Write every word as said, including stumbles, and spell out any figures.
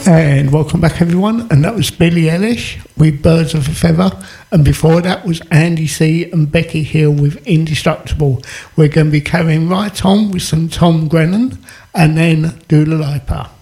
And welcome back, everyone. And that was Billie Eilish with Birds of a Feather. And before that was Andy C and Becky Hill with Indestructible. We're going to be carrying right on with some Tom Grennan and then Dua Lipa.